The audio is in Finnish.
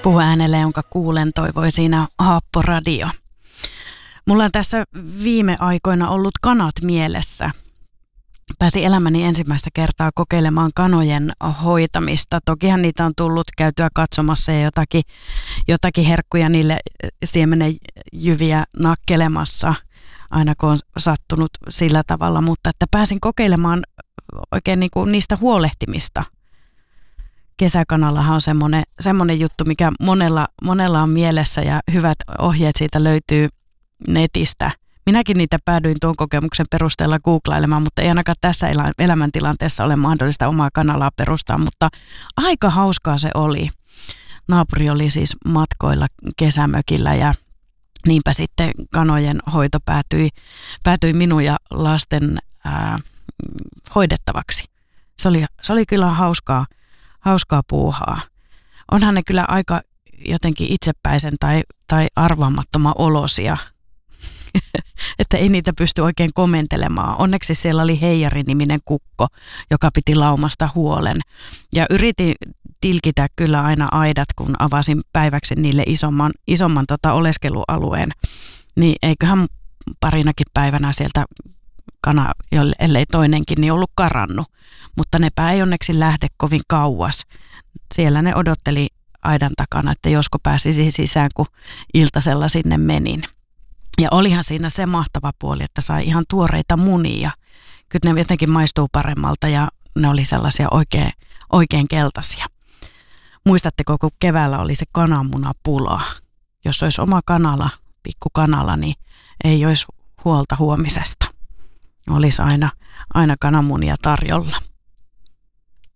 Makuuäänelle, jonka kuulen, toivoi siinä Haappo Radio. Mulla on tässä viime aikoina ollut kanat mielessä. Pääsin elämäni ensimmäistä kertaa kokeilemaan kanojen hoitamista. Tokihan niitä on tullut käytyä katsomassa ja jotakin herkkuja niille siemenenjyviä nakkelemassa, aina kun on sattunut sillä tavalla. Mutta että pääsin kokeilemaan oikein niin kuin niistä huolehtimista. Kesäkanallahan on semmoinen juttu, mikä monella on mielessä ja hyvät ohjeet siitä löytyy netistä. Minäkin niitä päädyin tuon kokemuksen perusteella googlailemaan, mutta ei ainakaan tässä elämäntilanteessa ole mahdollista omaa kanalaa perustaa, mutta aika hauskaa se oli. Naapuri oli siis matkoilla kesämökillä ja niinpä sitten kanojen hoito päätyi minun ja lasten hoidettavaksi. Se oli kyllä hauskaa puuhaa. Onhan ne kyllä aika jotenkin itsepäisen tai arvaamattoman olosia, että ei niitä pysty oikein komentelemaan. Onneksi siellä oli Heijari-niminen kukko, joka piti laumasta huolen. Ja yritin tilkitä kyllä aina aidat, kun avasin päiväksi niille isomman oleskelualueen. Niin eiköhän parinakin päivänä sieltä kana, ellei toinenkin, niin ollut karannut. Mutta nepä ei onneksi lähde kovin kauas. Siellä ne odotteli aidan takana, että josko pääsisi sisään, kun iltasella sinne menin. Ja olihan siinä se mahtava puoli, että sai ihan tuoreita munia. Kyllä ne jotenkin maistuu paremmalta ja ne oli sellaisia oikein keltaisia. Muistatteko, kun keväällä oli se kananmunapula? Jos olisi oma kanala, pikkukanala, niin ei olisi huolta huomisesta. Olisi aina kananmunia tarjolla.